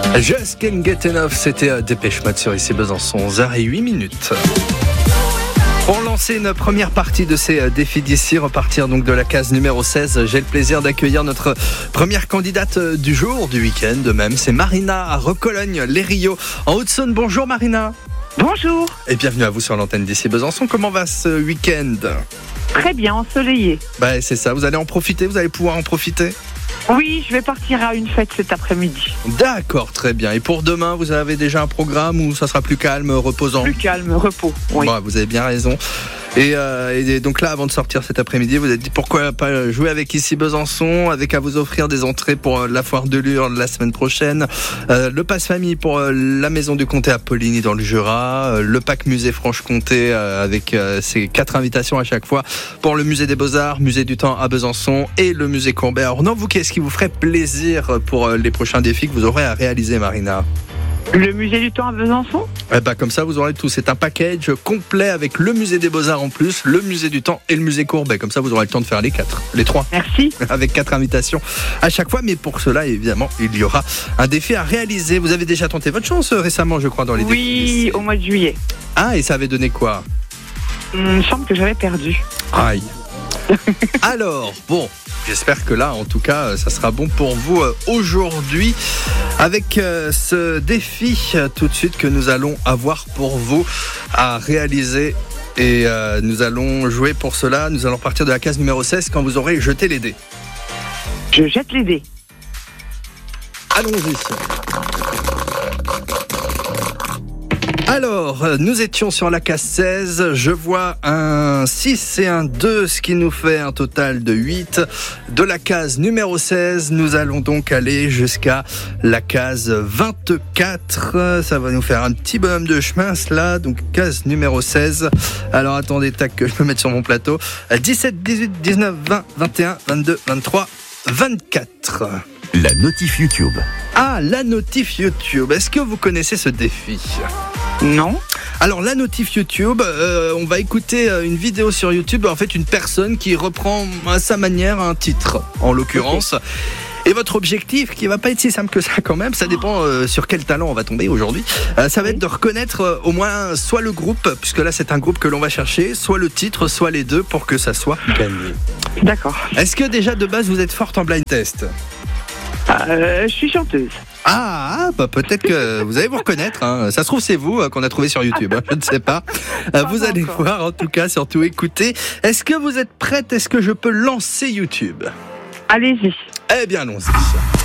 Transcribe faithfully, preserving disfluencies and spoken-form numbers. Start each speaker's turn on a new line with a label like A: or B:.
A: Just Can't Get Enough, c'était Dépêche Mode sur ici Besançon, onze heures huit minutes. Pour lancer une première partie de ces défis d'ici, repartir donc de la case numéro seize, j'ai le plaisir d'accueillir notre première candidate du jour, du week-end même, c'est Marina à Recologne-les-Rio, en Haute-Saône. Bonjour Marina.
B: Bonjour.
A: Et bienvenue à vous sur l'antenne d'ici Besançon. Comment va ce week-end ?
B: Très bien, ensoleillé.
A: Bah c'est ça, vous allez en profiter, vous allez pouvoir en profiter ?
B: Oui, je vais partir à une fête cet après-midi.
A: D'accord, très bien. Et pour demain, vous avez déjà un programme où ça sera plus calme, reposant ?
B: Plus calme, repos, oui.
A: Bon, vous avez bien raison. Et, euh, et donc là, avant de sortir cet après-midi, vous vous êtes dit pourquoi pas jouer avec ici Besançon, avec à vous offrir des entrées pour la foire de Lure la semaine prochaine, euh, le pass famille pour euh, la maison du comté à Poligny dans le Jura, euh, le pack musée Franche-Comté euh, avec euh, ces quatre invitations à chaque fois pour le musée des Beaux-Arts, musée du Temps à Besançon et le musée Courbet. Alors non, vous, qu'est-ce qui vous ferait plaisir pour euh, les prochains défis que vous aurez à réaliser, Marina ?
B: Le musée du Temps à Besançon ?
A: Eh ben, comme ça, vous aurez tout. C'est un package complet avec le musée des Beaux-Arts en plus, le musée du Temps et le musée Courbet. Comme ça, vous aurez le temps de faire les quatre, les trois.
B: Merci.
A: Avec quatre invitations à chaque fois. Mais pour cela, évidemment, il y aura un défi à réaliser. Vous avez déjà tenté votre chance récemment, je crois, dans les
B: oui,
A: défis.
B: Oui, au mois de juillet.
A: Ah, et ça avait donné quoi ?
B: Il me semble que j'avais perdu.
A: Aïe. Alors, bon, j'espère que là, en tout cas, ça sera bon pour vous aujourd'hui. Avec euh, ce défi, tout de suite, que nous allons avoir pour vous à réaliser. Et euh, nous allons jouer pour cela. Nous allons partir de la case numéro seize quand vous aurez jeté les dés.
B: Je jette les dés.
A: Allons-y. Alors, nous étions sur la case seize, je vois un six et un deux, ce qui nous fait un total de huit. De la case numéro seize, nous allons donc aller jusqu'à la case vingt-quatre. Ça va nous faire un petit bonhomme de chemin, cela. Donc, case numéro seize. Alors, attendez, tac, que je me mette sur mon plateau. dix-sept, dix-huit, dix-neuf, vingt, vingt et un, vingt-deux, vingt-trois, vingt-quatre.
C: La notif YouTube.
A: Ah, la notif YouTube. Est-ce que vous connaissez ce défi ?
B: Non.
A: Alors la notif YouTube, euh, on va écouter une vidéo sur YouTube, en fait une personne qui reprend à sa manière un titre, en l'occurrence. Okay. Et votre objectif, qui va pas être si simple que ça quand même, ça dépend euh, sur quel talent on va tomber aujourd'hui, euh, ça va être de reconnaître euh, au moins soit le groupe, puisque là c'est un groupe que l'on va chercher, soit le titre, soit les deux pour que ça soit gagné.
B: D'accord.
A: Est-ce que déjà de base vous êtes forte en blind test ?
B: Euh, je suis chanteuse.
A: Ah, bah peut-être que vous allez vous reconnaître. Hein. Ça se trouve, c'est vous qu'on a trouvé sur YouTube. Hein. Je ne sais pas. pas vous allez encore voir, en tout cas, surtout écouter. Est-ce que vous êtes prête ? Est-ce que je peux lancer YouTube ?
B: Allez-y.
A: Eh bien, allons-y.